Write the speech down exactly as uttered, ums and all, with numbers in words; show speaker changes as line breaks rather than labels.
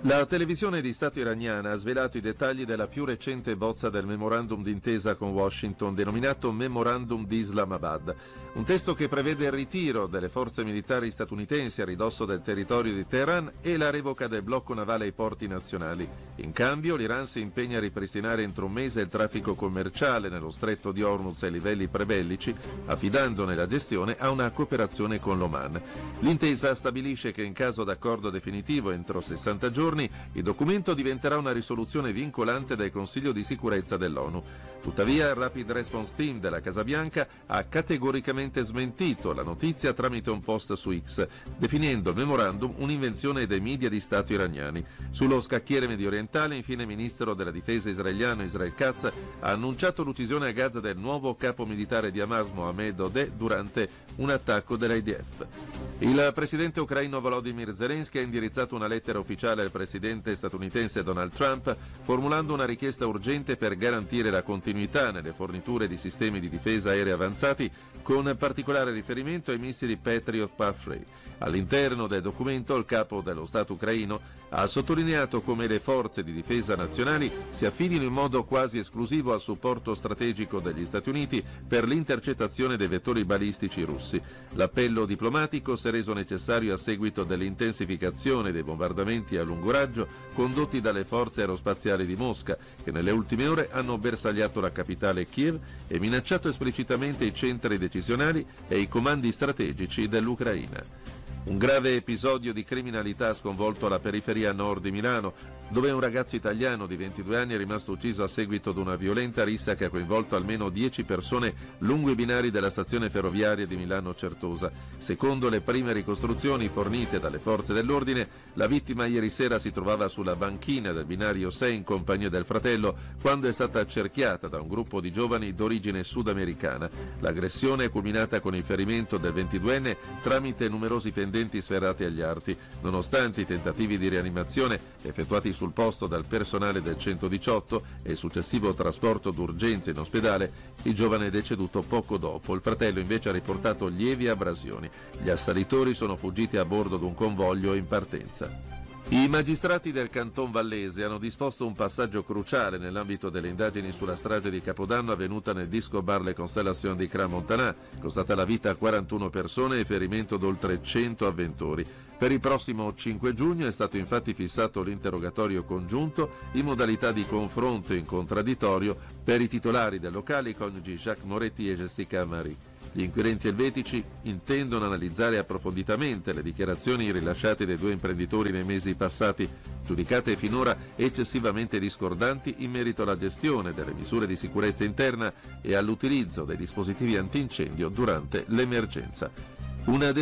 La televisione di Stato iraniana ha svelato i dettagli della più recente bozza del memorandum d'intesa con Washington, denominato Memorandum di Islamabad, un testo che prevede il ritiro delle forze militari statunitensi a ridosso del territorio di Teheran e la revoca del blocco navale ai porti nazionali. In cambio, l'Iran si impegna a ripristinare entro un mese il traffico commerciale nello stretto di Hormuz ai livelli prebellici, affidandone la gestione a una cooperazione con l'Oman. L'intesa stabilisce che in caso d'accordo definitivo entro sessanta giorni il documento diventerà una risoluzione vincolante del Consiglio di sicurezza dell'ONU. Tuttavia, il Rapid Response Team della Casa Bianca ha categoricamente smentito la notizia tramite un post su X, definendo il memorandum un'invenzione dei media di Stato iraniani. Sullo scacchiere mediorientale, infine, il ministro della difesa israeliano Israel Katz ha annunciato l'uccisione a Gaza del nuovo capo militare di Hamas Mohammed Odeh durante un attacco dell'I D F. Il presidente ucraino Volodymyr Zelensky ha indirizzato una lettera ufficiale al presidente statunitense Donald Trump, formulando una richiesta urgente per garantire la continuità nelle forniture di sistemi di difesa aerea avanzati, con particolare riferimento ai missili Patriot Pathray. All'interno del documento, il capo dello Stato ucraino ha sottolineato come le forze di difesa nazionali si affidino in modo quasi esclusivo al supporto strategico degli Stati Uniti per l'intercettazione dei vettori balistici russi. L'appello diplomatico si è reso necessario a seguito dell'intensificazione dei bombardamenti a lungo raggio condotti dalle forze aerospaziali di Mosca, che nelle ultime ore hanno bersagliato la capitale Kiev e minacciato esplicitamente i centri decisionali e i comandi strategici dell'Ucraina. Un grave episodio di criminalità ha sconvolto la periferia nord di Milano, dove un ragazzo italiano di ventidue anni è rimasto ucciso a seguito di una violenta rissa che ha coinvolto almeno dieci persone lungo i binari della stazione ferroviaria di Milano Certosa. Secondo le prime ricostruzioni fornite dalle forze dell'ordine, la vittima ieri sera si trovava sulla banchina del binario sei in compagnia del fratello quando è stata accerchiata da un gruppo di giovani d'origine sudamericana. L'aggressione è culminata con il ferimento del ventiduenne tramite numerosi fendenti sferrati agli arti. Nonostante i tentativi di rianimazione effettuati sul posto dal personale del centodiciotto e il successivo trasporto d'urgenza in ospedale, il giovane è deceduto poco dopo. Il fratello invece ha riportato lievi abrasioni. Gli assalitori sono fuggiti a bordo di un convoglio in partenza. I magistrati del Canton Vallese hanno disposto un passaggio cruciale nell'ambito delle indagini sulla strage di Capodanno avvenuta nel disco bar Le Constellations di Crans-Montana, costata la vita a quarantuno persone e ferimento di oltre cento avventori. Per il prossimo cinque giugno è stato infatti fissato l'interrogatorio congiunto in modalità di confronto in contraddittorio per i titolari del locale, i coniugi Jacques Moretti e Jessica Marie. Gli inquirenti elvetici intendono analizzare approfonditamente le dichiarazioni rilasciate dai due imprenditori nei mesi passati, giudicate finora eccessivamente discordanti in merito alla gestione delle misure di sicurezza interna e all'utilizzo dei dispositivi antincendio durante l'emergenza. Una